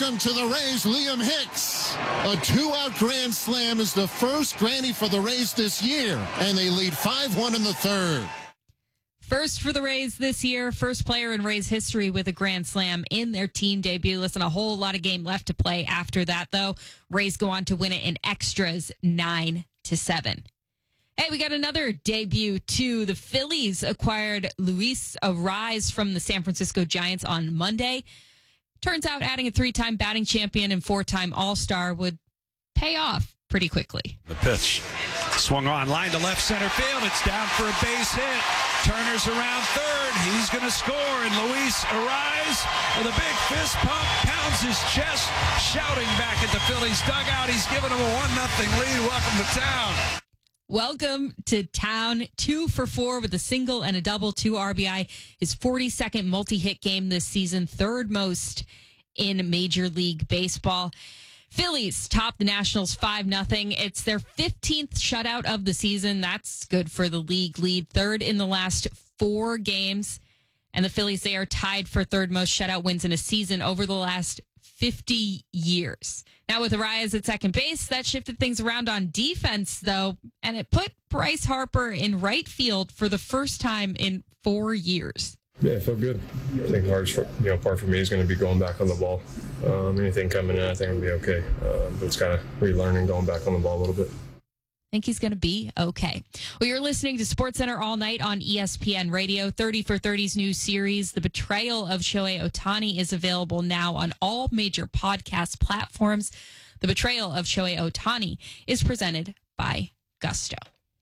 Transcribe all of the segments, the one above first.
welcome to the Rays, Liam Hicks. A 2-out grand slam is the first granny for the Rays this year, and they lead 5-1 in the third. First for the Rays this year, first player in Rays history with a grand slam in their team debut. Listen, a whole lot of game left to play after that, though. Rays go on to win it in extras 9-7. Hey, we got another debut, too. The Phillies acquired Luis Arraez from the San Francisco Giants on Monday. Turns out adding a 3-time batting champion and 4-time All-Star would pay off pretty quickly. The pitch swung on, line to left center field. It's down for a base hit. Turner's around third. He's going to score, and Luis Arraez with a big fist pump pounds his chest, shouting back at the Phillies dugout. He's giving them a 1-0 lead. Welcome to town. Welcome to town. 2 for 4 with a single and a double, 2 RBI. His 42nd multi-hit game this season, third most in Major League Baseball. Phillies top the Nationals 5-0. It's their 15th shutout of the season. That's good for the league lead. Third in the last 4 games. And the Phillies, they are tied for third most shutout wins in a season over the last 50 years. Now with Arraez at second base, that shifted things around on defense, though, and it put Bryce Harper in right field for the first time in 4 years. Yeah, it felt good. I think the hardest part for me is going to be going back on the ball. Anything coming in, I think it'll be okay. But it's kind of relearning going back on the ball a little bit. I think he's going to be okay. Well, you're listening to SportsCenter all night on ESPN Radio. 30 for 30's new series, The Betrayal of Shohei Ohtani, is available now on all major podcast platforms. The Betrayal of Shohei Ohtani is presented by Gusto.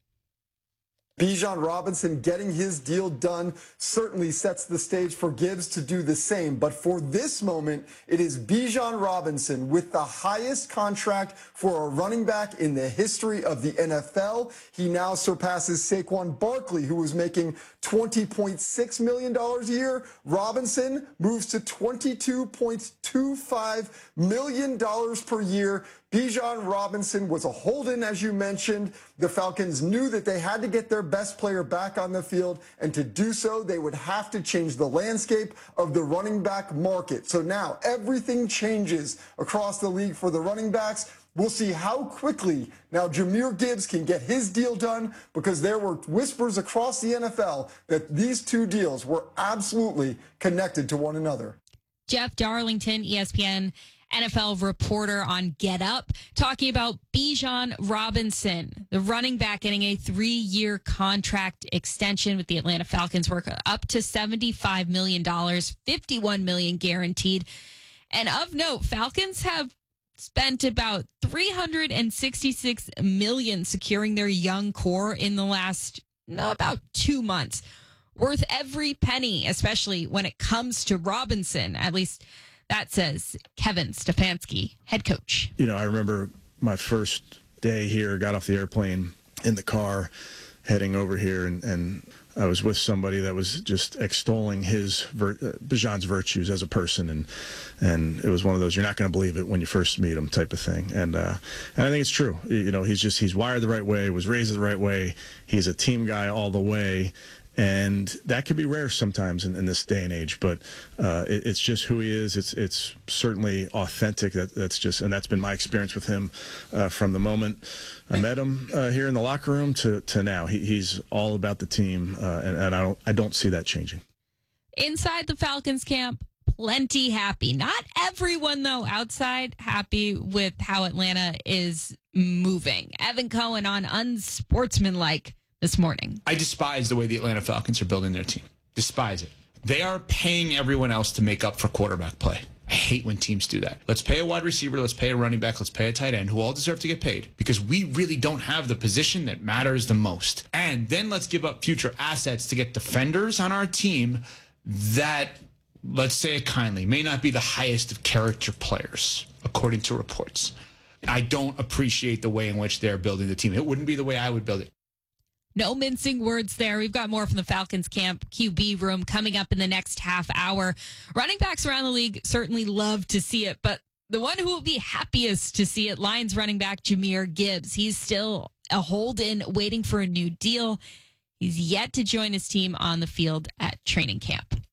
Bijan Robinson getting his deal done certainly sets the stage for Gibbs to do the same. But for this moment, it is Bijan Robinson with the highest contract for a running back in the history of the NFL. He now surpasses Saquon Barkley, who was making $20.6 million a year. Robinson moves to $22.25 million per year. Bijan Robinson was a hold-in, as you mentioned. The Falcons knew that they had to get their best player back on the field, and to do so, they would have to change the landscape of the running back market. So now everything changes across the league for the running backs. We'll see how quickly now Jahmyr Gibbs can get his deal done, because there were whispers across the NFL that these two deals were absolutely connected to one another. Jeff Darlington, ESPN NFL reporter on Get Up, talking about Bijan Robinson, the running back, getting a 3-year contract extension with the Atlanta Falcons, worth up to $75 million, $51 million guaranteed. And of note, Falcons have spent about $366 million securing their young core in the last about 2 months. Worth every penny, especially when it comes to Robinson. At least that says Kevin Stefanski, head coach. You know, I remember my first day here, got off the airplane in the car heading over here, and I was with somebody that was just extolling Bijan's virtues as a person, and it was one of those, you're not going to believe it when you first meet him type of thing. And I think it's true. You know, he's wired the right way, was raised the right way. He's a team guy all the way. And that could be rare sometimes in this day and age, but it's just who he is. It's certainly authentic. That's been my experience with him from the moment I met him here in the locker room to now. He's all about the team, and I don't see that changing. Inside the Falcons camp, plenty happy. Not everyone, though, outside happy with how Atlanta is moving. Evan Cohen on Unsportsmanlike this morning. I despise the way the Atlanta Falcons are building their team. Despise it. They are paying everyone else to make up for quarterback play. I hate when teams do that. Let's pay a wide receiver, let's pay a running back, let's pay a tight end, who all deserve to get paid, because we really don't have the position that matters the most. And then let's give up future assets to get defenders on our team that, let's say it kindly, may not be the highest of character players, according to reports. I don't appreciate the way in which they're building the team. It wouldn't be the way I would build it. No mincing words there. We've got more from the Falcons camp QB room coming up in the next half hour. Running backs around the league certainly love to see it, but the one who will be happiest to see it, Lions running back Jahmyr Gibbs. He's still a hold-in waiting for a new deal. He's yet to join his team on the field at training camp.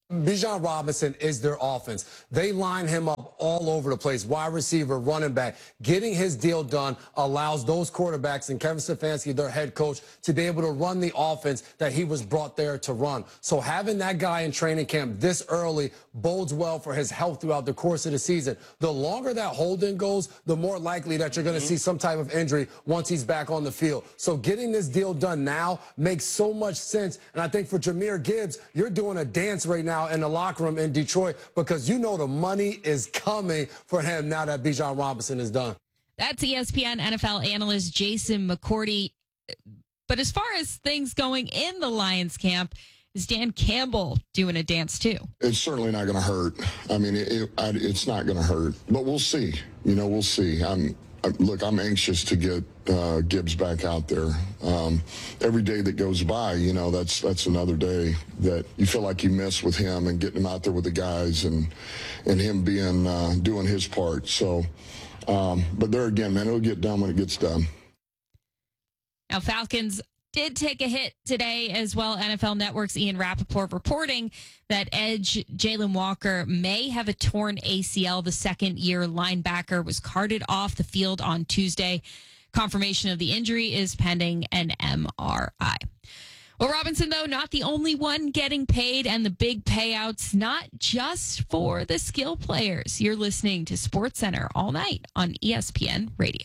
Bijan Robinson is their offense. They line him up all over the place, wide receiver, running back. Getting his deal done allows those quarterbacks and Kevin Stefanski, their head coach, to be able to run the offense that he was brought there to run. So having that guy in training camp this early bodes well for his health throughout the course of the season. The longer that holding goes, the more likely that you're going to see some type of injury once he's back on the field. So getting this deal done now makes so much sense. And I think for Jahmyr Gibbs, you're doing a dance right now in the locker room in Detroit because you know the money is coming for him now that Bijan Robinson is done. That's ESPN NFL analyst Jason McCourty. But as far as things going in the Lions camp, is Dan Campbell doing a dance too? It's certainly not going to hurt. I mean, it's not going to hurt, but we'll see. We'll see. Look, I'm anxious to get Gibbs back out there. Every day that goes by, that's another day that you feel like you miss with him and getting him out there with the guys and him being doing his part. So, but there again, man, it'll get done when it gets done. Now, Falcons did take a hit today as well. NFL Network's Ian Rappaport reporting that edge Jalen Walker may have a torn ACL. The second-year linebacker was carted off the field on Tuesday. Confirmation of the injury is pending an MRI. Well, Robinson, though, not the only one getting paid, and the big payouts not just for the skill players. You're listening to SportsCenter all night on ESPN Radio.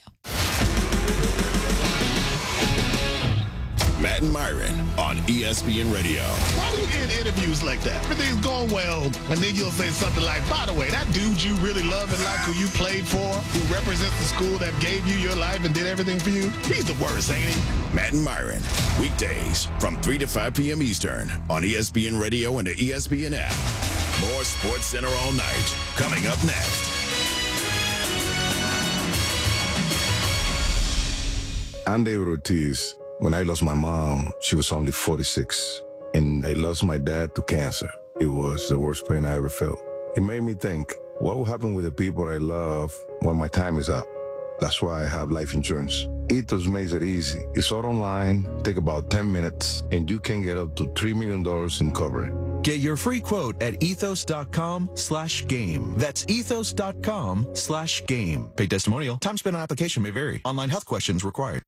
Matt and Myron on ESPN Radio. Why do you end interviews like that? Everything's going well, and then you'll say something like, by the way, that dude you really love and like who you played for, who represents the school that gave you your life and did everything for you, he's the worst, ain't he? Matt and Myron, weekdays from 3 to 5 p.m. Eastern on ESPN Radio and the ESPN app. More SportsCenter all night coming up next. I'm David Ortiz. When I lost my mom, she was only 46, and I lost my dad to cancer. It was the worst pain I ever felt. It made me think, what will happen with the people I love when my time is up? That's why I have life insurance. Ethos makes it easy. It's all online, take about 10 minutes, and you can get up to $3 million in coverage. Get your free quote at ethos.com/game. That's ethos.com/game. Paid testimonial. Time spent on application may vary. Online health questions required.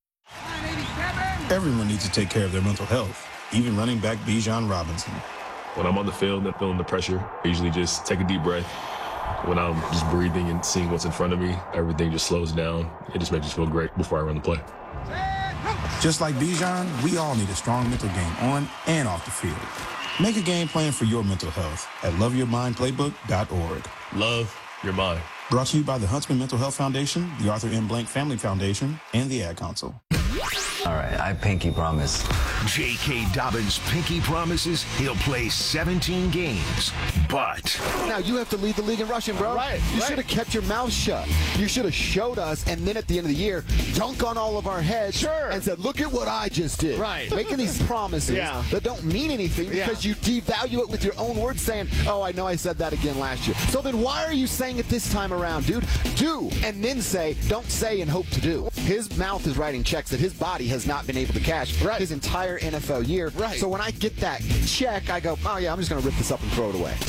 Everyone needs to take care of their mental health, even running back Bijan Robinson. When I'm on the field and feeling the pressure, I usually just take a deep breath. When I'm just breathing and seeing what's in front of me, everything just slows down. It just makes me feel great before I run the play. Just like Bijan, we all need a strong mental game on and off the field. Make a game plan for your mental health at loveyourmindplaybook.org. Love your mind. Brought to you by the Huntsman Mental Health Foundation, the Arthur M. Blank Family Foundation, and the Ad Council. All right, I pinky promise. J.K. Dobbins pinky promises he'll play 17 games, but... Now, you have to lead the league in rushing, bro. You should have kept your mouth shut. You should have showed us, and then at the end of the year, dunk on all of our heads and said, look at what I just did. Making these promises that don't mean anything because you devalue it with your own words saying, oh, I know I said that again last year. So then why are you saying it this time around, dude? Do, and then say, don't say and hope to do. His mouth is writing checks that his body has not been able to cash his entire NFL year. So when I get that check, I go, oh, yeah, I'm just going to rip this up and throw it away.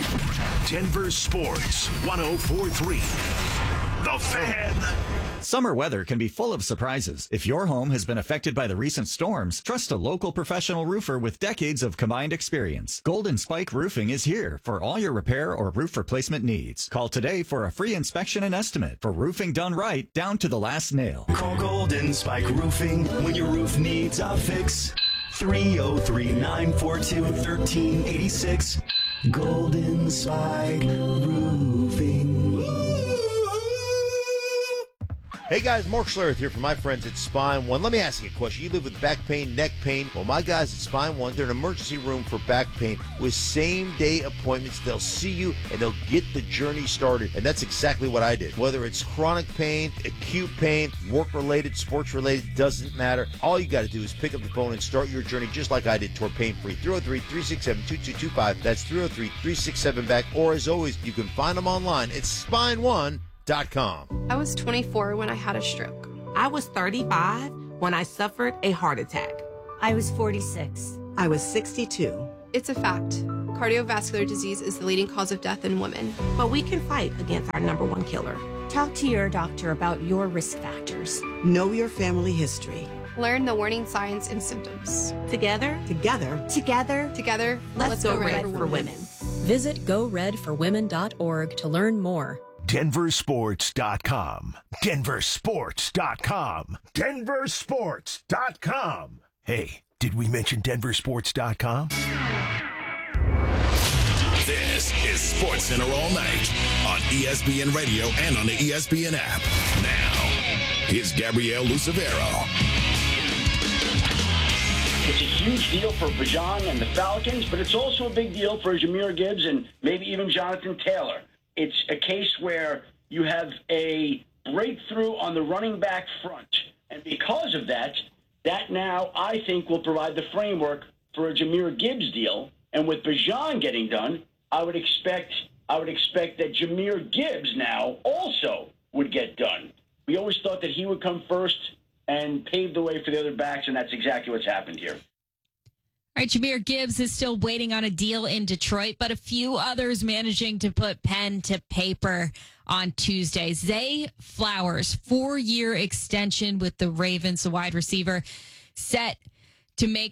Denver Sports 104.3. The Fan. Summer weather can be full of surprises. If your home has been affected by the recent storms, trust a local professional roofer with decades of combined experience. Golden Spike Roofing is here for all your repair or roof replacement needs. Call today for a free inspection and estimate for roofing done right down to the last nail. Call Golden Spike Roofing when your roof needs a fix. 303-942-1386. Golden Spike Roofing. Hey guys, Mark Schlereth here from my friends at Spine One. Let me ask you a question. You live with back pain, neck pain. Well, my guys at Spine One, they're an emergency room for back pain with same-day appointments. They'll see you and they'll get the journey started. And that's exactly what I did. Whether it's chronic pain, acute pain, work-related, sports-related, doesn't matter. All you got to do is pick up the phone and start your journey just like I did toward pain-free. 303-367-2225. That's 303-367-BACK. Or as always, you can find them online at SpineOne.com. I was 24 when I had a stroke. I was 35 when I suffered a heart attack. I was 46. I was 62. It's a fact. Cardiovascular disease is the leading cause of death in women. But we can fight against our number one killer. Talk to your doctor about your risk factors. Know your family history. Learn the warning signs and symptoms. Together, let's go red for women. Visit GoRedForWomen.org to learn more. DenverSports.com. DenverSports.com. DenverSports.com. Hey, did we mention DenverSports.com? This is SportsCenter All Night on ESPN Radio and on the ESPN app. Now, here's Gabrielle Lucevero. It's a huge deal for Bijan and the Falcons, but it's also a big deal for Jahmyr Gibbs and maybe even Jonathan Taylor. It's a case where you have a breakthrough on the running back front. And because of that, that now, I think, will provide the framework for a Jahmyr Gibbs deal. And with Bijan getting done, I would expect that Jahmyr Gibbs now also would get done. We always thought that he would come first and pave the way for the other backs, and that's exactly what's happened here. All right, Jahmyr Gibbs is still waiting on a deal in Detroit, but a few others managing to put pen to paper on Tuesday. Zay Flowers, 4-year extension with the Ravens, the wide receiver, set to make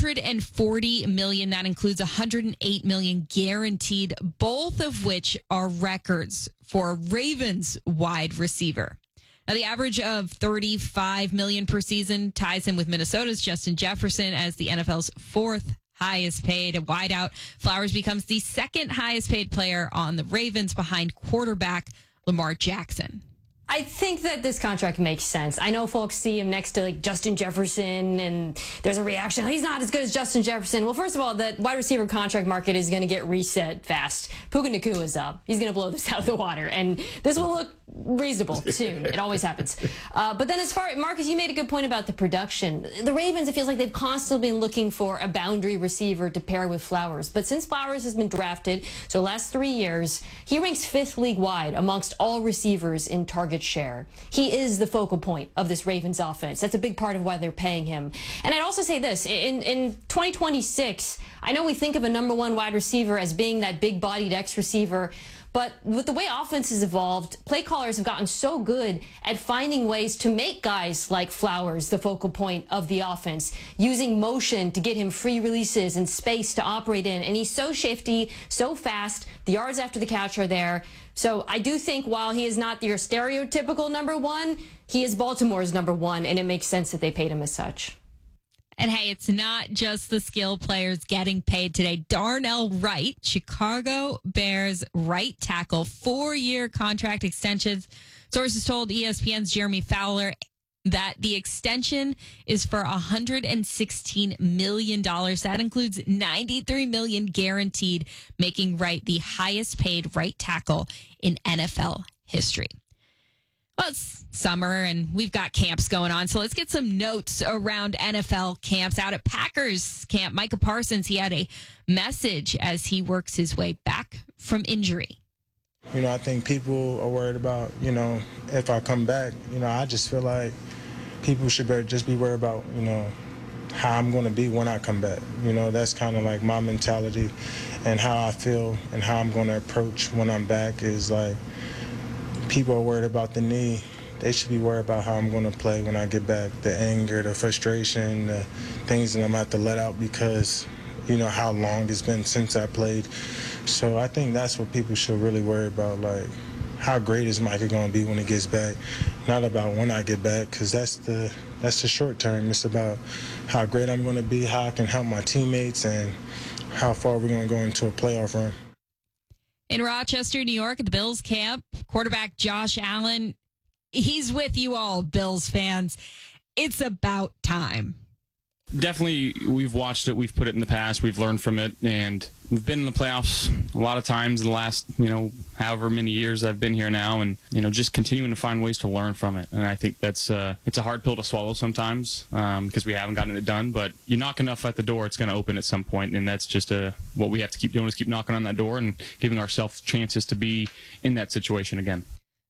$140 million. That includes $108 million guaranteed, both of which are records for a Ravens wide receiver. Now, the average of $35 million per season ties him with Minnesota's Justin Jefferson as the NFL's 4th highest paid wideout. Flowers becomes the 2nd highest paid player on the Ravens behind quarterback Lamar Jackson. I think that this contract makes sense. I know folks see him next to like Justin Jefferson and there's a reaction. He's not as good as Justin Jefferson. Well, first of all, the wide receiver contract market is going to get reset fast. Puka Nacua is up. He's going to blow this out of the water. And this will look reasonable soon. It always happens. But then as far, Marcus, you made a good point about the production. The Ravens, it feels like they've constantly been looking for a boundary receiver to pair with Flowers. But since Flowers has been drafted, so last 3 years, he ranks 5th league-wide amongst all receivers in target share. He is the focal point of this Ravens offense. That's a big part of why they're paying him. And I'd also say this, in 2026, I know we think of a number 1 wide receiver as being that big-bodied X receiver, but with the way offense has evolved, play callers have gotten so good at finding ways to make guys like Flowers the focal point of the offense, using motion to get him free releases and space to operate in. And he's so shifty, so fast. The yards after the catch are there. So I do think while he is not your stereotypical number 1, he is Baltimore's number 1, and it makes sense that they paid him as such. And hey, it's not just the skill players getting paid today. Darnell Wright, Chicago Bears right tackle, 4-year contract extensions. Sources told ESPN's Jeremy Fowler that the extension is for $116 million. That includes $93 million guaranteed, making Wright the highest paid right tackle in NFL history. Well, it's summer and we've got camps going on, so let's get some notes around NFL camps. Out at Packers camp, Micah Parsons, he had a message as he works his way back from injury. You know, I think people are worried about, you know, if I come back. You know, I just feel like people should just be worried about, you know, how I'm going to be when I come back. You know, that's kind of like my mentality, and how I feel and how I'm going to approach when I'm back is like, people are worried about the knee. They should be worried about how I'm going to play when I get back. The anger, the frustration, the things that I'm going to have to let out because, you know, how long it's been since I played. So I think that's what people should really worry about, like, how great is Micah going to be when he gets back? Not about when I get back, because that's the short term. It's about how great I'm going to be, how I can help my teammates, and how far we're going to go into a playoff run. In Rochester, New York, at the Bills camp, quarterback Josh Allen, he's with you all, Bills fans. It's about time. Definitely, we've watched it. We've put it in the past. We've learned from it, and we've been in the playoffs a lot of times in the last, however many years I've been here now, and just continuing to find ways to learn from it. And I think that's it's a hard pill to swallow sometimes because we haven't gotten it done. But you knock enough at the door, it's going to open at some point, and that's just what we have to keep doing is keep knocking on that door and giving ourselves chances to be in that situation again.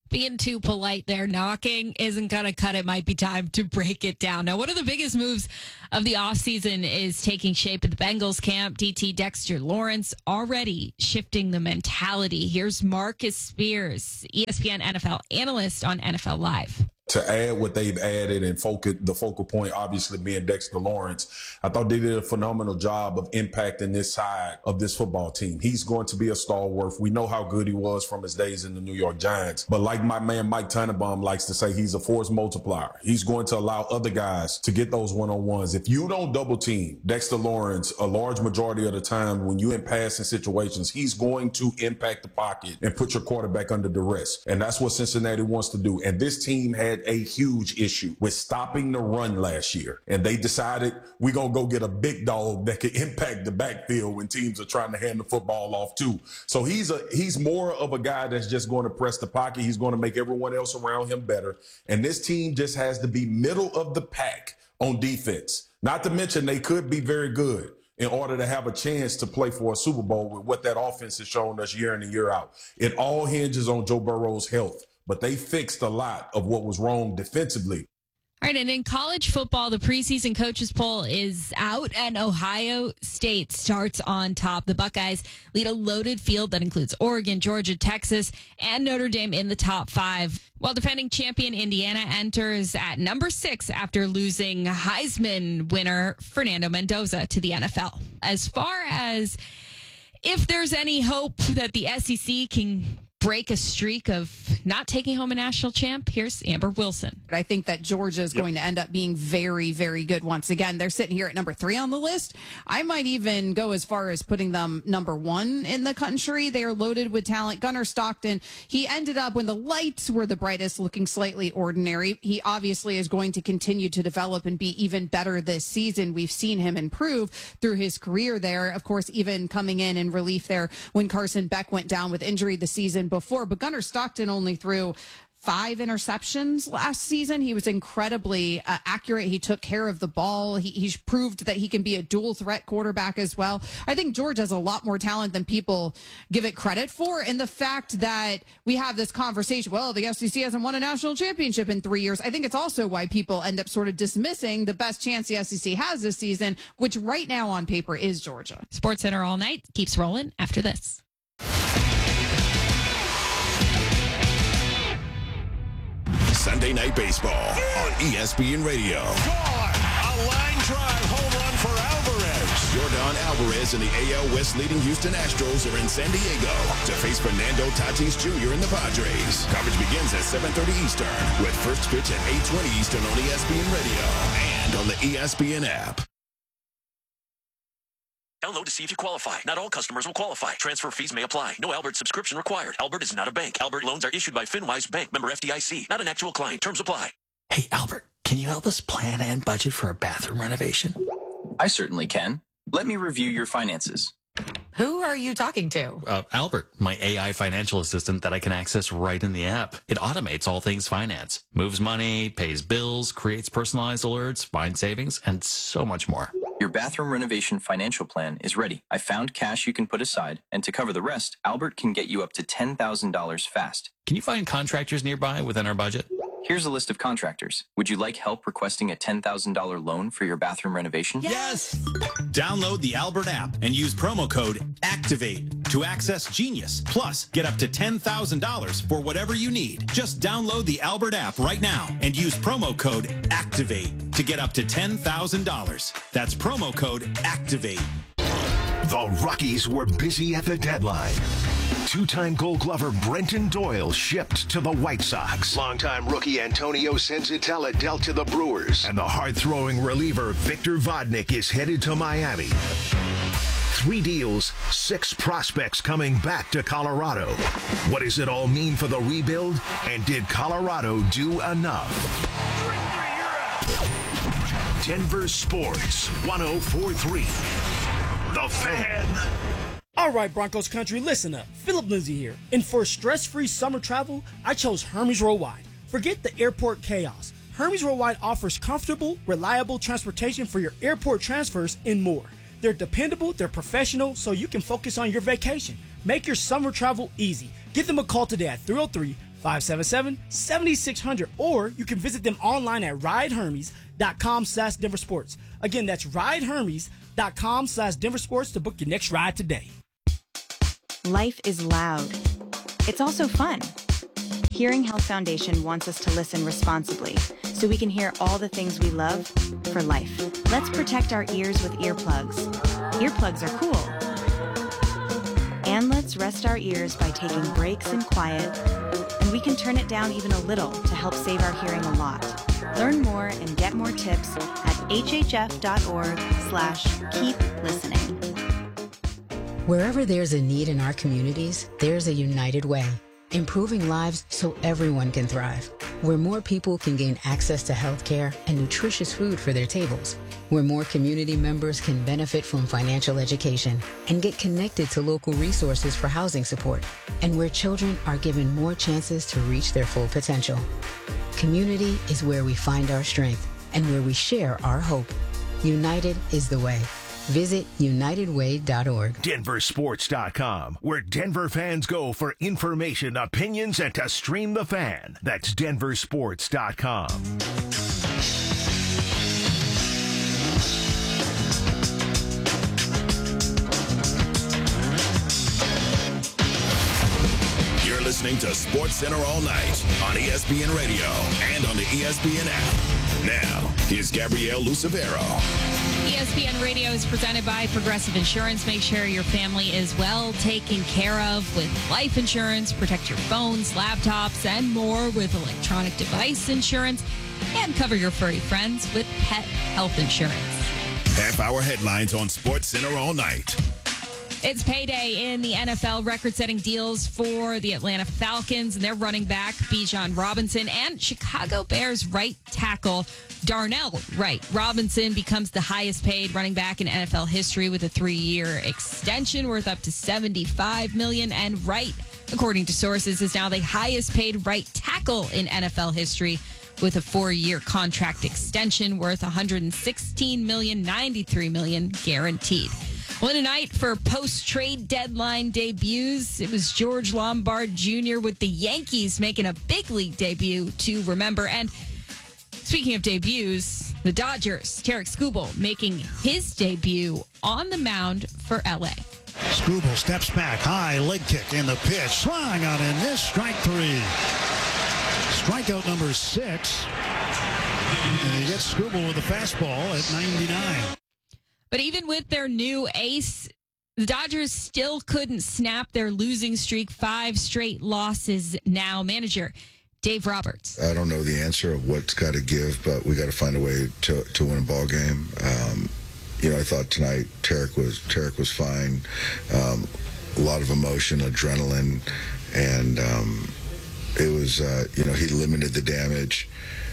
Being too polite there, knocking isn't going to cut it. Might be time to break it down. Now, one of the biggest moves of the offseason is taking shape at the Bengals camp. DT Dexter Lawrence already shifting the mentality. Here's Marcus Spears, ESPN NFL analyst on NFL Live. To add what they've added and the focal point obviously being Dexter Lawrence, I thought they did a phenomenal job of impacting this side of this football team. He's going to be a stalwart. We know how good he was from his days in the New York Giants. But like my man Mike Tannenbaum likes to say, he's a force multiplier. He's going to allow other guys to get those one-on-ones. If you don't double team Dexter Lawrence a large majority of the time when you in passing situations, he's going to impact the pocket and put your quarterback under duress. And that's what Cincinnati wants to do. And this team had a huge issue with stopping the run last year. And they decided we're going to go get a big dog that can impact the backfield when teams are trying to hand the football off too. So he's more of a guy that's just going to press the pocket. He's going to make everyone else around him better. And this team just has to be middle of the pack on defense. Not to mention they could be very good in order to have a chance to play for a Super Bowl with what that offense has shown us year in and year out. It all hinges on Joe Burrow's health. But they fixed a lot of what was wrong defensively. All right, and in college football, the preseason coaches poll is out, and Ohio State starts on top. The Buckeyes lead a loaded field that includes Oregon, Georgia, Texas, and Notre Dame in the top 5, while defending champion Indiana enters at number 6 after losing Heisman winner Fernando Mendoza to the NFL. As far as if there's any hope that the SEC can break a streak of not taking home a national champ, here's Amber Wilson. I think that Georgia is going to end up being very, very good once again. They're sitting here at number 3 on the list. I might even go as far as putting them number 1 in the country. They are loaded with talent. Gunnar Stockton, he ended up when the lights were the brightest looking slightly ordinary. He obviously is going to continue to develop and be even better this season. We've seen him improve through his career there. Of course, even coming in relief there when Carson Beck went down with injury the season before. But Gunnar Stockton only threw 5 interceptions last season. He was incredibly accurate. He took care of the ball. He's proved that he can be a dual threat quarterback as well. I think Georgia has a lot more talent than people give it credit for. And the fact that we have this conversation, well, the SEC hasn't won a national championship in 3 years. I think it's also why people end up sort of dismissing the best chance the SEC has this season, which right now on paper is Georgia. SportsCenter All Night keeps rolling after this. Sunday Night Baseball on ESPN Radio. A line drive home run for Alvarez. Yordan Alvarez and the AL West leading Houston Astros are in San Diego to face Fernando Tatis Jr. and the Padres. Coverage begins at 7:30 Eastern with first pitch at 8:20 Eastern on ESPN Radio and on the ESPN app. Download to see if you qualify. Not all customers will qualify. Transfer fees may apply. No Albert subscription required. Albert is not a bank. Albert loans are issued by FinWise Bank, member FDIC. Not an actual client. Terms apply. Hey, Albert, can you help us plan and budget for a bathroom renovation? I certainly can. Let me review your finances. Who are you talking to? Albert, my AI financial assistant that I can access right in the app. It automates all things finance, moves money, pays bills, creates personalized alerts, finds savings, and so much more. Your bathroom renovation financial plan is ready. I found cash you can put aside, and to cover the rest, Albert can get you up to $10,000 fast. Can you find contractors nearby within our budget? Here's a list of contractors. Would you like help requesting a $10,000 loan for your bathroom renovation? Yes! Download the Albert app and use promo code ACTIVATE to access Genius. Plus, get up to $10,000 for whatever you need. Just download the Albert app right now and use promo code ACTIVATE to get up to $10,000. That's promo code ACTIVATE. The Rockies were busy at the deadline. Two-time Gold Glover Brenton Doyle shipped to the White Sox. Longtime rookie Antonio Senzatella dealt to the Brewers. And the hard-throwing reliever Victor Vodnik is headed to Miami. 3 deals, 6 prospects coming back to Colorado. What does it all mean for the rebuild? And did Colorado do enough? Denver Sports 104.3. The Fan. All right, Broncos country, listen up. Philip Lindsay here. And for stress-free summer travel, I chose Hermes Worldwide. Forget the airport chaos. Hermes Worldwide offers comfortable, reliable transportation for your airport transfers and more. They're dependable, they're professional, so you can focus on your vacation. Make your summer travel easy. Give them a call today at 577-7600, or you can visit them online at ridehermes.com/Denver Sports. Again, that's ridehermes.com/Denver Sports to book your next ride today. Life is loud. It's also fun. Hearing Health Foundation wants us to listen responsibly so we can hear all the things we love for life. Let's protect our ears with earplugs. Earplugs are cool. And let's rest our ears by taking breaks in quiet, and we can turn it down even a little to help save our hearing a lot. Learn more and get more tips at hhf.org/keep listening. Wherever there's a need in our communities, there's a United Way, improving lives so everyone can thrive. Where more people can gain access to health care and nutritious food for their tables. Where more community members can benefit from financial education and get connected to local resources for housing support. And where children are given more chances to reach their full potential. Community is where we find our strength and where we share our hope. United is the way. Visit unitedway.org. Denversports.com, where Denver fans go for information, opinions, and to stream the fan. That's Denversports.com. You're listening to Sports Center all night on ESPN Radio and on the ESPN app. Now, here's Gabrielle Lucevero. ESPN Radio is presented by Progressive Insurance. Make sure your family is well taken care of with life insurance. Protect your phones, laptops, and more with electronic device insurance. And cover your furry friends with pet health insurance. Half-hour headlines on Sports Center all night. It's payday in the NFL, record-setting deals for the Atlanta Falcons and their running back, Bijan Robinson, and Chicago Bears right tackle, Darnell Wright. Robinson becomes the highest-paid running back in NFL history with a 3-year extension worth up to $75 million, and Wright, according to sources, is now the highest-paid right tackle in NFL history with a 4-year contract extension worth $116 million, $93 million guaranteed. Well, tonight for post-trade deadline debuts, it was George Lombard Jr. with the Yankees making a big league debut to remember. And speaking of debuts, the Dodgers, Tarek Skubal making his debut on the mound for L.A. Skubal steps back, high leg kick, and the pitch. Swung on in this, strike 3. Strikeout number 6. And he gets Skubal with a fastball at 99. But even with their new ace, the Dodgers still couldn't snap their losing streak. 5 straight losses now. Manager Dave Roberts. I don't know the answer of what's got to give, but we got to find a way to win a ball game. I thought tonight Tarek was fine. A lot of emotion, adrenaline, and it was he limited the damage.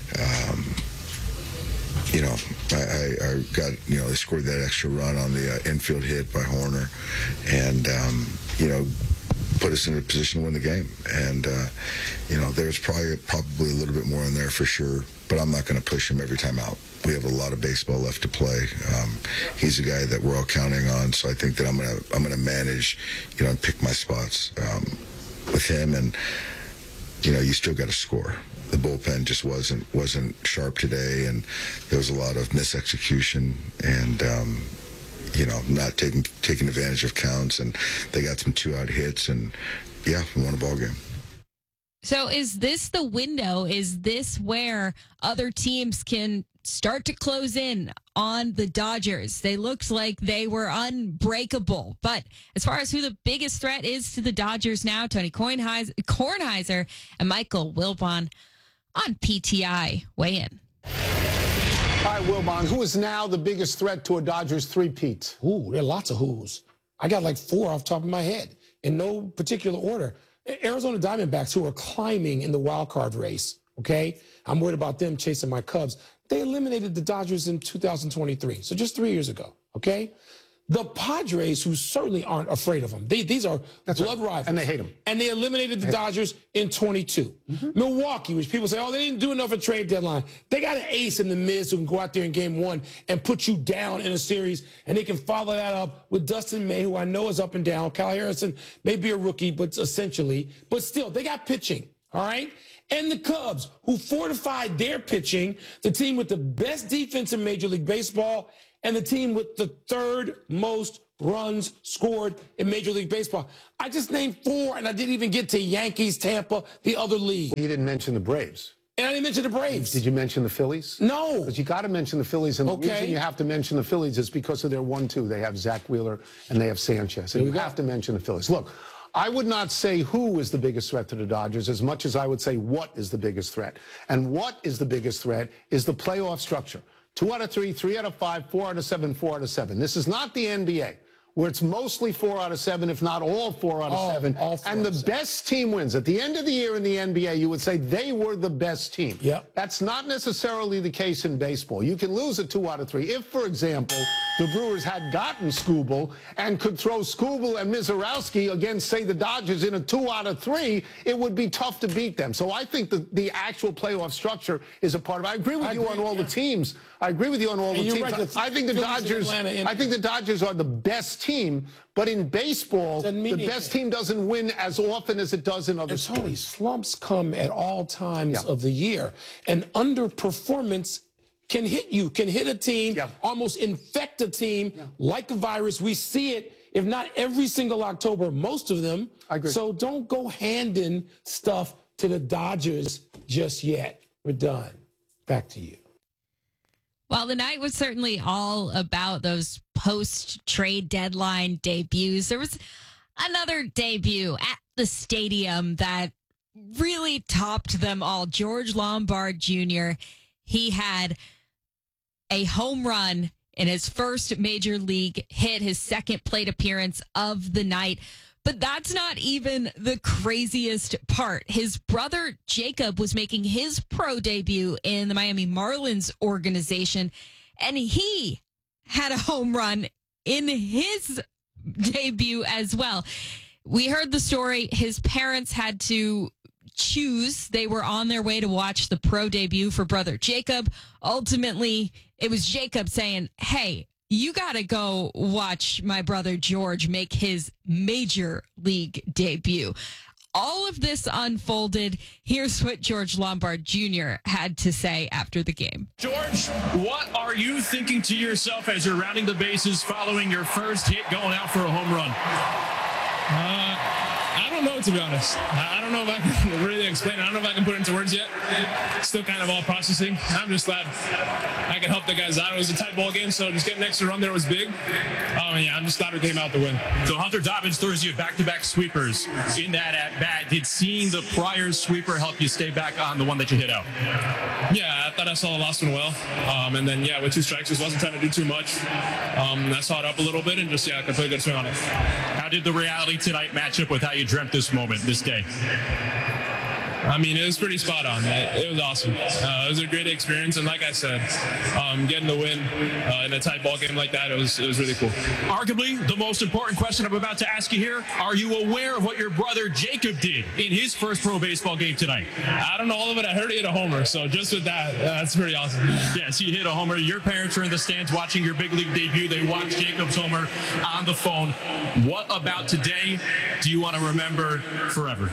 I got, they scored that extra run on the infield hit by Horner and, put us in a position to win the game. And, there's probably a little bit more in there for sure, but I'm not going to push him every time out. We have a lot of baseball left to play. He's a guy that we're all counting on, so I think that I'm going to manage, and pick my spots with him. And, you still got to score. The bullpen just wasn't sharp today, and there was a lot of misexecution and not taking advantage of counts, and they got some 2-out hits, and we won a ball game. So is this the window? Is this where other teams can start to close in on the Dodgers? They looked like they were unbreakable. But as far as who the biggest threat is to the Dodgers now, Tony Kornheiser and Michael Wilbon on PTI weigh in. All right, Wilbon, who is now the biggest threat to a Dodgers three-peat? Ooh, there are lots of who's. I got like 4 off the top of my head in no particular order. Arizona Diamondbacks, who are climbing in the wild card race, okay? I'm worried about them chasing my Cubs. They eliminated the Dodgers in 2023, so just 3 years ago, okay? The Padres, who certainly aren't afraid of them. These are blood rivals. And they hate them. And they eliminated the Dodgers in 22. Milwaukee, which people say, they didn't do enough at trade deadline. They got an ace in the Miz who can go out there in game 1 and put you down in a series, and they can follow that up with Dustin May, who I know is up and down. Kyle Harrison may be a rookie, but still, they got pitching. all right? And the Cubs, who fortified their pitching, the team with the best defense in Major League Baseball, and the team with the third most runs scored in Major League Baseball. I just named 4, and I didn't even get to Yankees, Tampa, the other league. You didn't mention the Braves. And I didn't mention the Braves. Did you mention the Phillies? No. Because you got to mention the Phillies. And the reason you have to mention the Phillies is because of their 1-2. They have Zach Wheeler and they have Sanchez. And you have to mention the Phillies. Look, I would not say who is the biggest threat to the Dodgers as much as I would say what is the biggest threat. And what is the biggest threat is the playoff structure. 2 out of 3, 3 out of 5, 4 out of 7, 4 out of 7. This is not the NBA, where it's mostly 4 out of 7, if not all 4 out of 7. And the best team wins. At the end of the year in the NBA, you would say they were the best team. Yep. That's not necessarily the case in baseball. You can lose a 2 out of 3. If, for example, the Brewers had gotten Skubal and could throw Skubal and Mizorowski against, say, the Dodgers in a 2 out of 3, it would be tough to beat them. So I think the actual playoff structure is a part of it. I agree with you on all the teams. I agree with you on all the teams. Right, I think the Dodgers are the best team, but in baseball, the best team doesn't win as often as it does in other sports. Tony, slumps come at all times of the year, and underperformance can hit you, can hit a team, almost infect a team like a virus. We see it, if not every single October, most of them. I agree. So don't go handing stuff to the Dodgers just yet. We're done. Back to you. Well, the night was certainly all about those post-trade deadline debuts. There was another debut at the stadium that really topped them all. George Lombard Jr., he had a home run in his first major league hit, his second plate appearance of the night. But that's not even the craziest part. His brother Jacob was making his pro debut in the Miami Marlins organization, and he had a home run in his debut as well. We heard the story. His parents had to choose. They were on their way to watch the pro debut for brother Jacob. Ultimately, it was Jacob saying, hey, you got to go watch my brother George make his major league debut. All of this unfolded. Here's what George Lombard Jr. had to say after the game. George, what are you thinking to yourself as you're rounding the bases following your first hit going out for a home run? I don't know, to be honest. I don't know if I can really explain it. I don't know if I can put it into words yet. Still kind of all processing. I'm just glad I can help the guys out. It was a tight ball game, so just getting an extra run there was big. I'm just glad we came out to win. So Hunter Dobbins throws you back-to-back sweepers in that at-bat. Did seeing the prior sweeper help you stay back on the one that you hit out? Yeah, I thought I saw the last one well. And then, with 2 strikes, just wasn't trying to do too much. I saw it up a little bit and just, I could put a good swing on it. How did the reality tonight match up with how you dreamt this moment, this day? It was pretty spot on. It was awesome. It was a great experience, and like I said, getting the win in a tight ball game like that, it was really cool. Arguably, the most important question I'm about to ask you here, are you aware of what your brother Jacob did in his first pro baseball game tonight? I don't know all of it. I heard he hit a homer, so just with that, that's pretty awesome. Yes, he hit a homer. Your parents were in the stands watching your big league debut. They watched Jacob's homer on the phone. What about today do you want to remember forever?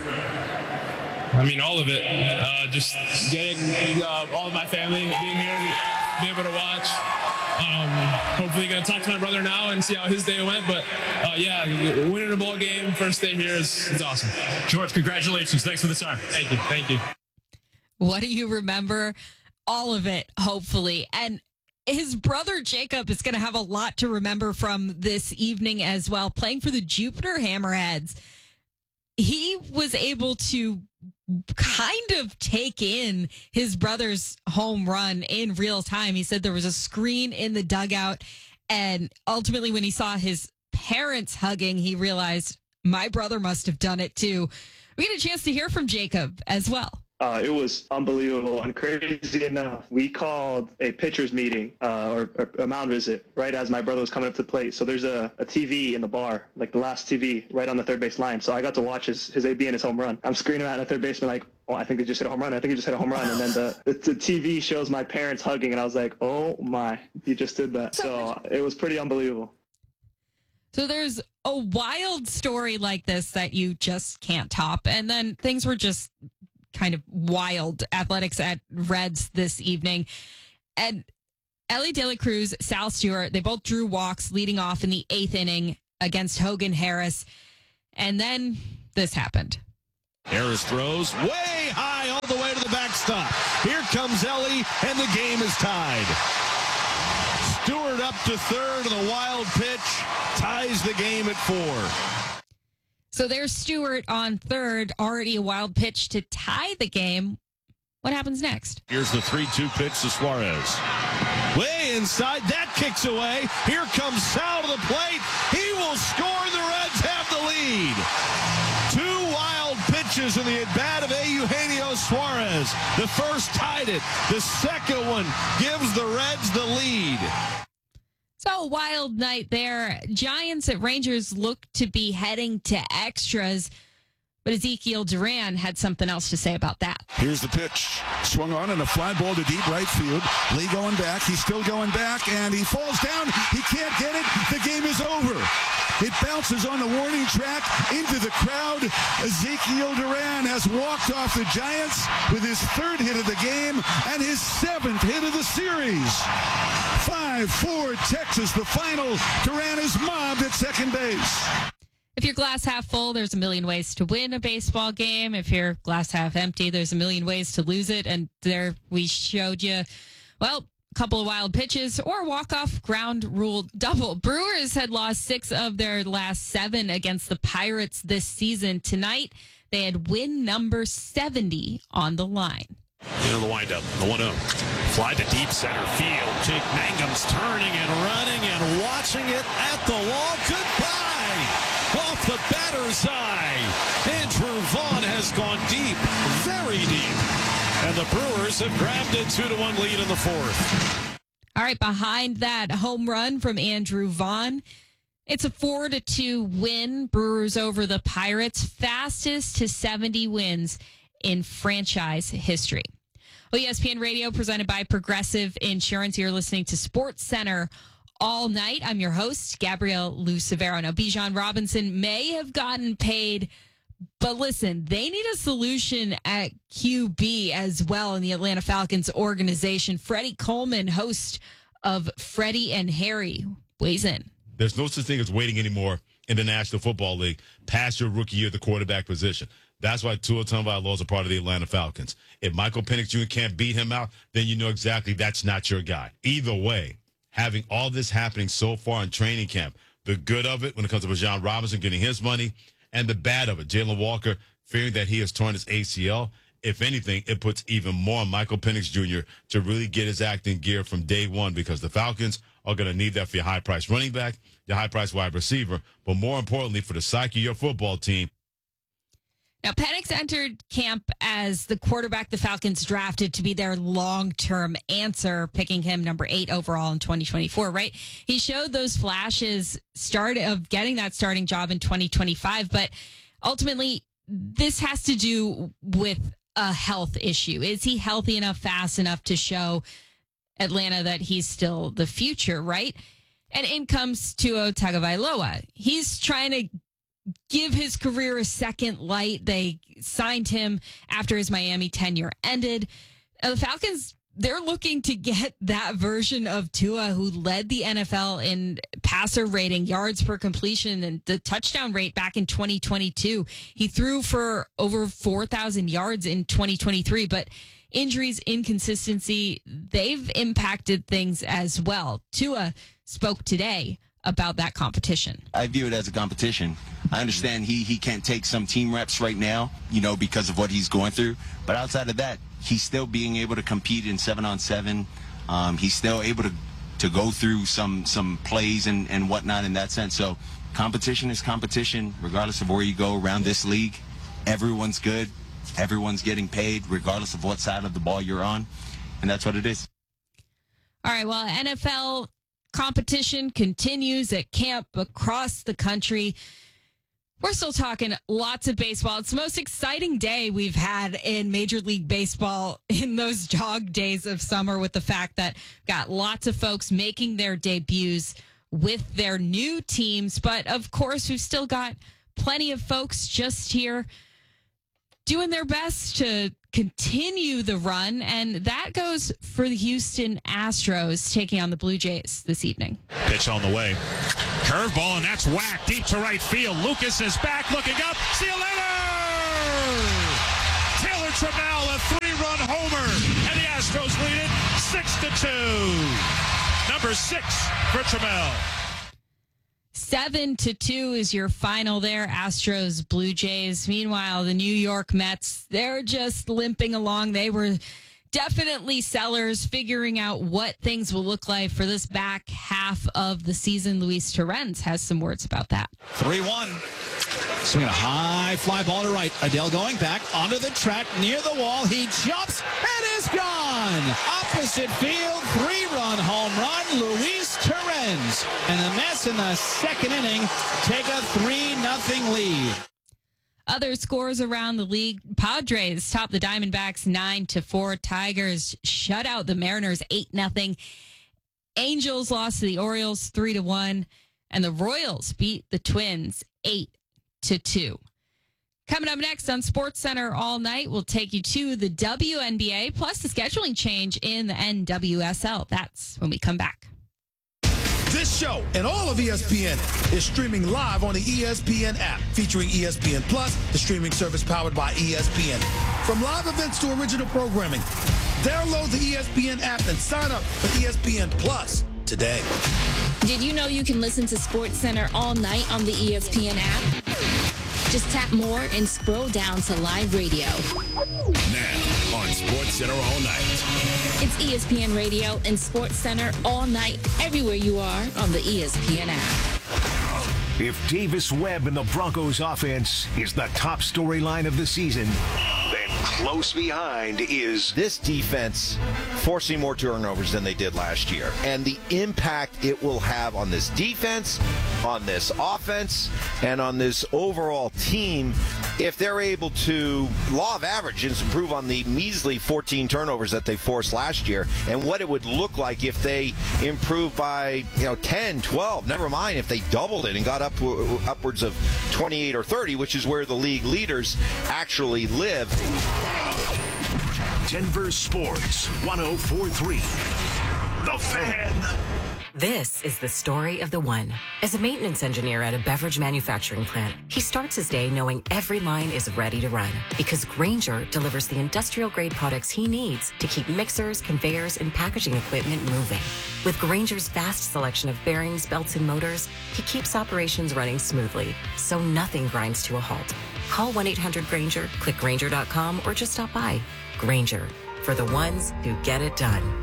All of it. Just getting all of my family being here, be able to watch. Hopefully going to talk to my brother now and see how his day went. But, winning a ball game, first day here is awesome. George, congratulations. Thanks for the time. Thank you. What do you remember? All of it, hopefully. And his brother Jacob is going to have a lot to remember from this evening as well. Playing for the Jupiter Hammerheads, he was able to kind of take in his brother's home run in real time. He said there was a screen in the dugout, and ultimately when he saw his parents hugging, he realized my brother must have done it too. We get a chance to hear from Jacob as well. It was unbelievable and crazy enough. We called a pitcher's meeting or a mound visit right as my brother was coming up to the plate. So there's a TV in the bar, like the last TV right on the third base line. So I got to watch his AB and his home run. I'm screaming at the third baseman like, oh, I think they just hit a home run. I think he just hit a home run. And then the TV shows my parents hugging, and I was like, oh my, you just did that. So it was pretty unbelievable. So there's a wild story like this that you just can't top. And then things were just kind of wild athletics at Reds this evening. And Ellie De La Cruz, Sal Stewart, they both drew walks leading off in the 8th inning against Hogan Harris. And then this happened. Harris throws way high all the way to the backstop. Here comes Ellie, and the game is tied. Stewart up to third, and the wild pitch ties the game at 4. So there's Stewart on third, already a wild pitch to tie the game. What happens next? Here's the 3-2 pitch to Suarez. Way inside, that kicks away. Here comes Sal to the plate. He will score, and the Reds have the lead. 2 wild pitches in the at-bat of Eugenio Suarez. The first tied it. The second one gives the Reds the lead. So, wild night there. Giants at Rangers look to be heading to extras, but Ezekiel Duran had something else to say about that. Here's the pitch. Swung on and a fly ball to deep right field. Lee going back. He's still going back, and he falls down. He can't get it. The game is over. It bounces on the warning track into the crowd. Ezekiel Duran has walked off the Giants with his 3rd hit of the game and his 7th hit of the series. 5-4 Texas, the final. Duran is mobbed at second base. If you're glass half full, there's a million ways to win a baseball game. If you're glass half empty, there's a million ways to lose it. And there we showed you, well, a couple of wild pitches or walk-off ground rule double. Brewers had lost 6 of their last 7 against the Pirates this season. Tonight, they had win number 70 on the line. Into the windup, the 1-0. Fly to deep center field. Jake Mangum's turning and running and watching it at the wall. Goodbye! Off the batter's eye. Andrew Vaughn has gone deep, very deep. And the Brewers have grabbed a 2-1 lead in the 4th. All right, behind that home run from Andrew Vaughn, it's a 4-2 win. Brewers over the Pirates, fastest to 70 wins in franchise history. Well, ESPN Radio presented by Progressive Insurance. You're listening to Sports Center all night. I'm your host, Gabrielle Lucevero. Now, Bijan Robinson may have gotten paid, but listen, they need a solution at QB as well in the Atlanta Falcons organization. Freddie Coleman, host of Freddie and Harry, weighs in. There's no such thing as waiting anymore in the National Football League past your rookie year at the quarterback position. That's why Tua Tagovailoa is a part of the Atlanta Falcons. If Michael Penix Jr. can't beat him out, then you know exactly that's not your guy. Either way, having all this happening so far in training camp, the good of it when it comes to Bijan Robinson getting his money, and the bad of it, Jalen Walker fearing that he has torn his ACL, if anything, it puts even more on Michael Penix Jr. to really get his act in gear from day one, because the Falcons are going to need that for your high-priced running back, your high-priced wide receiver, but more importantly, for the psyche of your football team. Now, Penix entered camp as the quarterback the Falcons drafted to be their long-term answer, picking him number 8 overall in 2024, right? He showed those flashes of getting that starting job in 2025, but ultimately, this has to do with a health issue. Is he healthy enough, fast enough to show Atlanta that he's still the future, right? And in comes Tua Tagovailoa. He's trying to give his career a second light. They signed him after his Miami tenure ended. The Falcons, they're looking to get that version of Tua who led the NFL in passer rating, yards per completion, and the touchdown rate back in 2022. He threw for over 4,000 yards in 2023, but injuries, inconsistency, they've impacted things as well. Tua spoke today about that competition. I view it as a competition. I understand he can't take some team reps right now, because of what he's going through. But outside of that, he's still being able to compete in 7-on-7. He's still able to go through some plays and whatnot in that sense. So competition is competition, regardless of where you go around this league. Everyone's good. Everyone's getting paid, regardless of what side of the ball you're on. And that's what it is. All right, well, NFL competition continues at camp across the country. We're still talking lots of baseball. It's the most exciting day we've had in Major League Baseball in those dog days of summer, with the fact that we've got lots of folks making their debuts with their new teams. But of course, we've still got plenty of folks just here doing their best to continue the run, and that goes for the Houston Astros taking on the Blue Jays this evening. Pitch on the way. Curveball, and that's whacked deep to right field. Lucas is back, looking up. See you later! Taylor Trammell, a 3-run homer, and the Astros lead it 6-2. Number 6 for Trammell. 7-2 is your final there, Astros, Blue Jays. Meanwhile, the New York Mets, they're just limping along. They were definitely sellers, figuring out what things will look like for this back half of the season. Luis Torrens has some words about that. 3-1. Swinging a high fly ball to right. Adele going back onto the track near the wall. He jumps and is gone. Opposite field, 3-run home run, Luis Torrens. And the Mets in the second inning take a 3-0 lead. Other scores around the league. Padres top the Diamondbacks 9-4. Tigers shut out the Mariners 8-0. Angels lost to the Orioles 3-1. And the Royals beat the Twins 8-2. Coming up next on SportsCenter All Night, we'll take you to the WNBA, plus the scheduling change in the NWSL. That's when we come back. This show and all of ESPN is streaming live on the ESPN app, featuring ESPN Plus, the streaming service powered by ESPN. From live events to original programming, download the ESPN app and sign up for ESPN Plus today. Did you know you can listen to SportsCenter all night on the ESPN app? Just tap more and scroll down to live radio. Now on SportsCenter All Night. It's ESPN Radio and SportsCenter all night, everywhere you are on the ESPN app. If Davis Webb and the Broncos offense is the top storyline of the season, then close behind is this defense forcing more turnovers than they did last year. And the impact it will have on this defense, on this offense, and on this overall team if they're able to, law of averages, improve on the measly 14 turnovers that they forced last year, and what it would look like if they improve by 10, 12, never mind if they doubled it and got upwards of 28 or 30, which is where the league leaders actually live. Denver Sports 104.3. The Fan. This is the story of the one. As a maintenance engineer at a beverage manufacturing plant, he starts his day knowing every line is ready to run because Grainger delivers the industrial-grade products he needs to keep mixers, conveyors, and packaging equipment moving. With Grainger's vast selection of bearings, belts, and motors, he keeps operations running smoothly, so nothing grinds to a halt. Call 1-800-GRAINGER, click Grainger.com, or just stop by. Grainger, for the ones who get it done.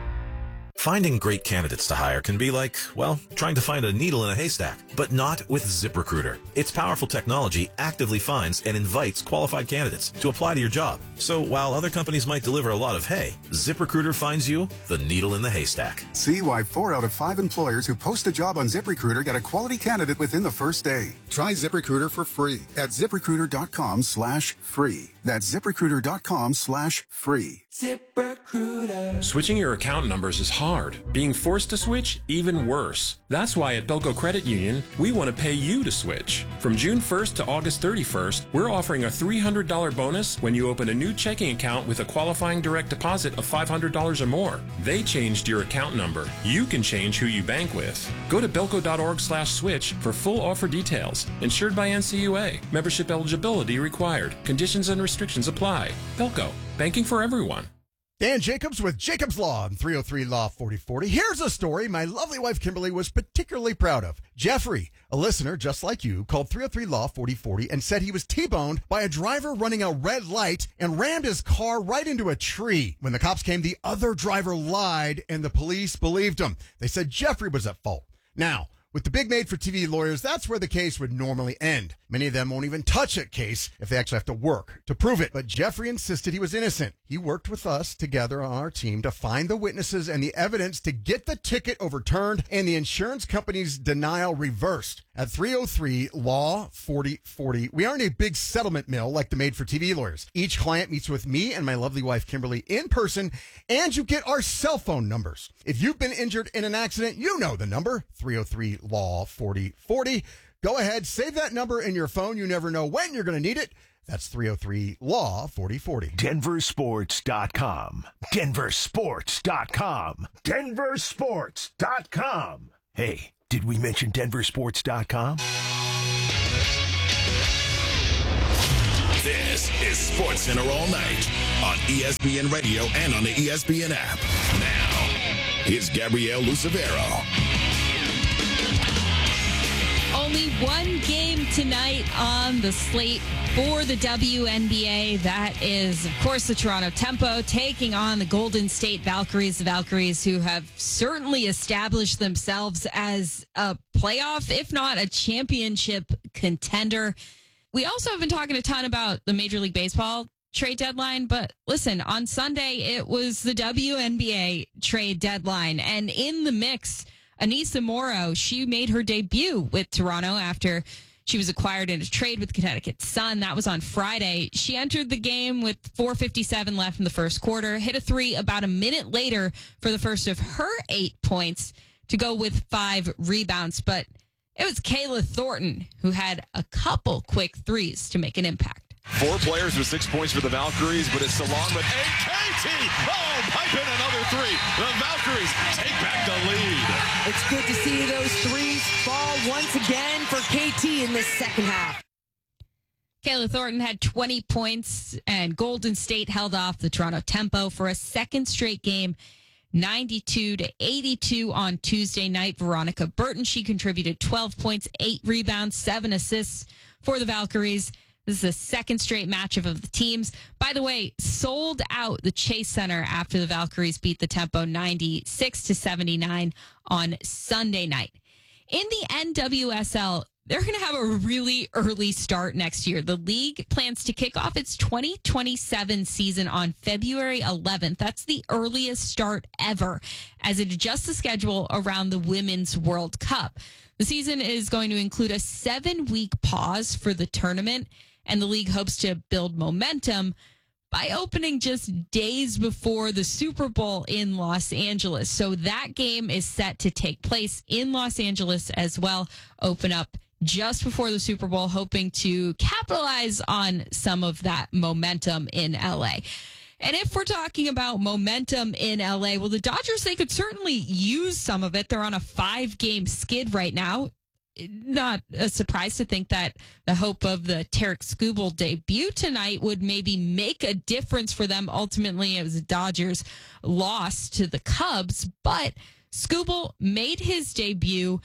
Finding great candidates to hire can be like, well, trying to find a needle in a haystack, but not with ZipRecruiter. Its powerful technology actively finds and invites qualified candidates to apply to your job. So while other companies might deliver a lot of hay, ZipRecruiter finds you the needle in the haystack. See why 4 out of 5 employers who post a job on ZipRecruiter get a quality candidate within the first day. Try ZipRecruiter for free at ZipRecruiter.com/free. That's ZipRecruiter.com/free. ZipRecruiter. Switching your account numbers is hard. Being forced to switch, even worse. That's why at Belco Credit Union, we want to pay you to switch. From June 1st to August 31st, we're offering a $300 bonus when you open a new checking account with a qualifying direct deposit of $500 or more. They changed your account number. You can change who you bank with. Go to belco.org/switch for full offer details. Insured by NCUA. Membership eligibility required. Conditions and restrictions apply. Belco. Banking for everyone. Dan Jacobs with Jacobs Law on 303 Law 4040. Here's a story my lovely wife Kimberly was particularly proud of. Jeffrey, a listener just like you, called 303 Law 4040 and said he was T-boned by a driver running a red light and rammed his car right into a tree. When the cops came, the other driver lied and the police believed him. They said Jeffrey was at fault. Now, with the big made-for-TV lawyers, that's where the case would normally end. Many of them won't even touch a case if they actually have to work to prove it. But Jeffrey insisted he was innocent. He worked with us together on our team to find the witnesses and the evidence to get the ticket overturned and the insurance company's denial reversed. At 303 Law 4040, we aren't a big settlement mill like the made-for-TV lawyers. Each client meets with me and my lovely wife Kimberly in person, and you get our cell phone numbers. If you've been injured in an accident, you know the number, 303 Law 4040. Go ahead, save that number in your phone. You never know when you're going to need it. That's 303-LAW-4040. DenverSports.com. DenverSports.com. DenverSports.com. Hey, did we mention DenverSports.com? This is Sports Center all night on ESPN Radio and on the ESPN app. Now, here's Gabrielle Lucevero. Only one game tonight on the slate for the WNBA. That is, of course, the Toronto Tempo taking on the Golden State Valkyries. The Valkyries who have certainly established themselves as a playoff, if not a championship contender. We also have been talking a ton about the Major League Baseball trade deadline, but listen, on Sunday, it was the WNBA trade deadline, and in the mix, Anissa Morrow, she made her debut with Toronto after she was acquired in a trade with Connecticut Sun. That was on Friday. She entered the game with 4:57 left in the first quarter, hit a three about a minute later for the first of her 8 points to go with 5 rebounds, but it was Kayla Thornton who had a couple quick threes to make an impact. 4 players with 6 points for the Valkyries, but it's Salon with KT. Oh, pipe in another 3. The Valkyries take back the lead. It's good to see those threes fall once again for KT in this second half. Kayla Thornton had 20 points, and Golden State held off the Toronto Tempo for a second straight game, 92-82 on Tuesday night. Veronica Burton, she contributed 12 points, 8 rebounds, 7 assists for the Valkyries. This is the second straight matchup of the teams. By the way, sold out the Chase Center after the Valkyries beat the Tempo 96-79 on Sunday night. In the NWSL, they're going to have a really early start next year. The league plans to kick off its 2027 season on February 11th. That's the earliest start ever as it adjusts the schedule around the Women's World Cup. The season is going to include a 7-week pause for the tournament, and the league hopes to build momentum by opening just days before the Super Bowl in Los Angeles. So that game is set to take place in Los Angeles as well, open up just before the Super Bowl, hoping to capitalize on some of that momentum in LA. And if we're talking about momentum in LA, well, the Dodgers, they could certainly use some of it. They're on a 5-game skid right now. Not a surprise to think that the hope of the Tarek Skubal debut tonight would maybe make a difference for them. Ultimately, it was the Dodgers' loss to the Cubs, but Skubal made his debut.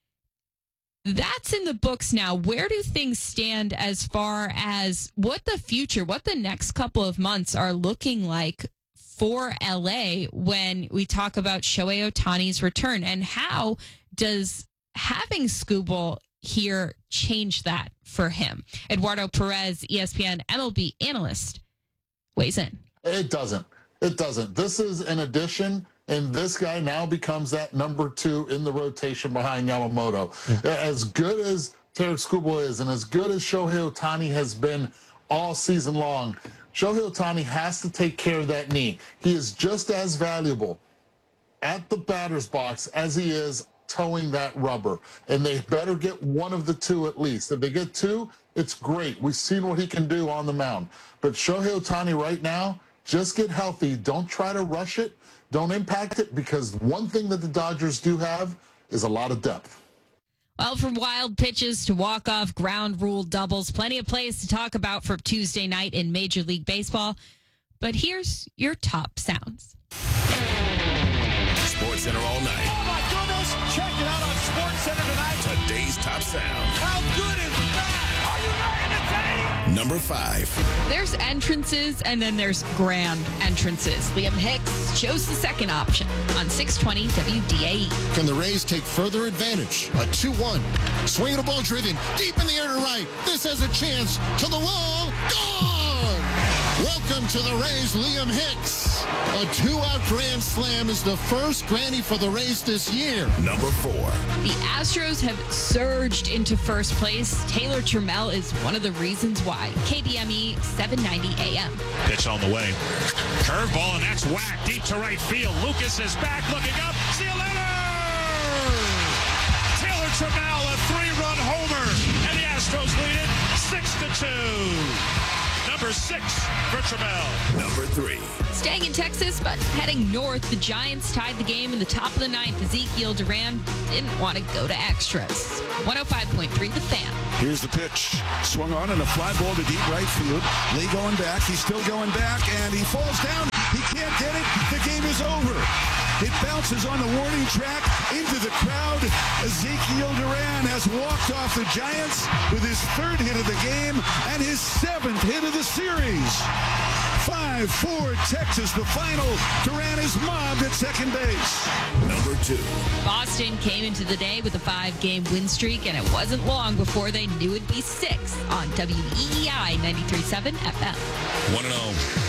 That's in the books now. Where do things stand as far as what the future, what the next couple of months are looking like for LA when we talk about Shohei Ohtani's return? And how does having Skubal here change that for him? Eduardo Perez, ESPN MLB analyst, weighs in. It doesn't. It doesn't. This is an addition, and this guy now becomes that number 2 in the rotation behind Yamamoto. As good as Tarek Skubal is, and as good as Shohei Ohtani has been all season long, Shohei Ohtani has to take care of that knee. He is just as valuable at the batter's box as he is towing that rubber, and they better get one of the 2 at least. If they get 2, it's great. We've seen what he can do on the mound. But Shohei Ohtani right now, just get healthy. Don't try to rush it. Don't impact it, because one thing that the Dodgers do have is a lot of depth. Well, from wild pitches to walk-off ground rule doubles, plenty of plays to talk about for Tuesday night in Major League Baseball. But here's your top sounds. Sports Center all night. Oh, my goodness. Check it out on Sports Center tonight. Today's top sound. How good is that? Are you ready to take? Number 5. There's entrances, and then there's grand entrances. Liam Hicks chose the second option on 620 WDAE. Can the Rays take further advantage? A 2-1. Swinging a ball driven deep in the air to right. This has a chance to the wall. Gone! Welcome to the Rays, Liam Hicks. A 2-out grand slam is the first granny for the Rays this year. Number 4. The Astros have surged into first place. Taylor Trammell is one of the reasons why. KBME 790 AM. Pitch on the way. Curveball, and that's whacked deep to right field. Lucas is back, looking up. See you later! Taylor Trammell, a 3-run homer, and the Astros lead it 6-2. Number 6 for Trammell. Number 3. Staying in Texas, but heading north, the Giants tied the game in the top of the 9th. Ezekiel Duran didn't want to go to extras. 105.3 The Fan. Here's the pitch. Swung on and a fly ball to deep right field. Lee going back. He's still going back, and he falls down. He can't get it. The game is over. It bounces on the warning track into the crowd. Ezekiel Duran has walked off the Giants with his 3rd hit of the game and his 7th hit of the series. 5-4 Texas, the final. Duran is mobbed at second base. Number 2. Boston came into the day with a 5-game win streak, and it wasn't long before they knew it'd be 6 on WEEI 93.7 FM. 1-0.